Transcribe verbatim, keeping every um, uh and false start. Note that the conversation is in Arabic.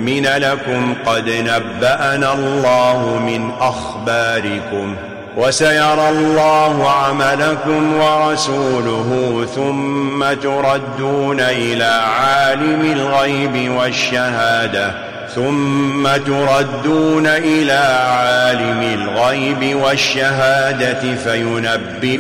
لنؤمن لكم قد نبأنا الله من أخباركم وسيرى الله عملكم ورسوله ثم تردون إلى عالم الغيب والشهادة ثم تردون إلى عالم الغيب والشهادة فينبئ